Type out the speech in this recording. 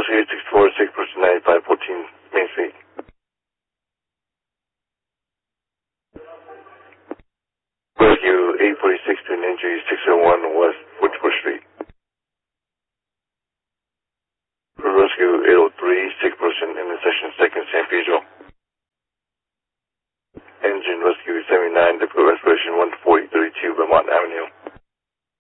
Rescue 864, 6 person 9514 Main Street. Rescue 846 to an injury 601 West Woodford Street. Rescue 803, 6 person intersection 2nd San Pedro. Engine Rescue 79